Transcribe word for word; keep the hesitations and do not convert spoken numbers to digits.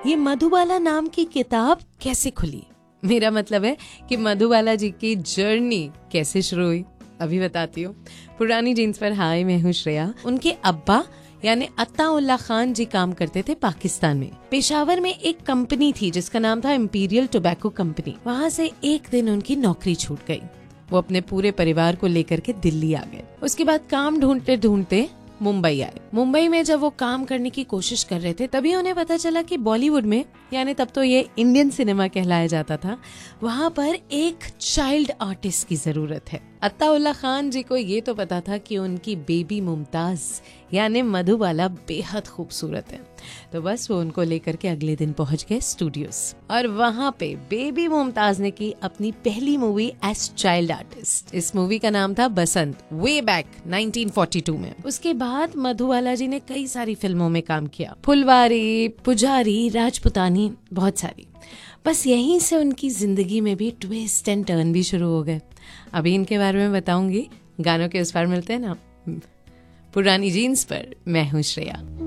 ये मधुबाला नाम की किताब कैसे खुली? मेरा मतलब है कि मधुबाला जी की जर्नी कैसे शुरू हुई, अभी बताती हूँ। पुरानी जीन्स पर हाय, मैं हूँ श्रेया। उनके अब्बा यानी अत्ताउल्लाह खान जी काम करते थे पाकिस्तान में। पेशावर में एक कंपनी थी जिसका नाम था इंपीरियल टोबैको कंपनी। वहाँ से एक दिन उनकी नौकरी छूट गई। वो अपने पूरे परिवार को लेकर के दिल्ली आ गए। उसके बाद काम ढूंढते ढूंढते मुंबई आए। मुंबई में जब वो काम करने की कोशिश कर रहे थे तभी उन्हें पता चला कि बॉलीवुड में, यानी तब तो ये इंडियन सिनेमा कहलाया जाता था, वहाँ पर एक चाइल्ड आर्टिस्ट की जरूरत है। अत्ताउल्लाह खान जी को ये तो पता था कि उनकी बेबी मुमताज यानी मधुबाला बेहद खूबसूरत है, तो बस वो उनको लेकर के अगले दिन पहुंच गए स्टूडियोज और वहाँ पे बेबी मुमताज ने की अपनी पहली मूवी एज चाइल्ड आर्टिस्ट। इस मूवी का नाम था बसंत, way back nineteen forty two में। उसके बाद मधुबाला जी ने कई सारी फिल्मों में काम किया, फुलवारी, पुजारी, राजपुतानी, बहुत सारी। बस यहीं से उनकी जिंदगी में भी ट्विस्ट एंड टर्न भी शुरू हो गए। अभी इनके बारे में बताऊंगी, गानों के उस पार मिलते हैं ना। पुरानी जीन्स पर मैं हूँ श्रेया।